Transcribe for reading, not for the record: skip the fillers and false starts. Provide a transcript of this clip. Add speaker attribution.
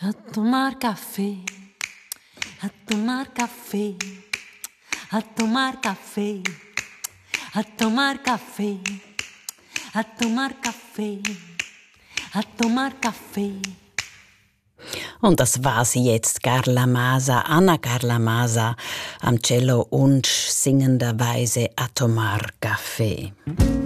Speaker 1: A tomar café, a tomar café, a tomar café, a tomar café, a tomar café, a tomar café.
Speaker 2: Und das war sie jetzt, Carla Masa, Anna Carla Masa, am Cello und singenderweise Atomar Café.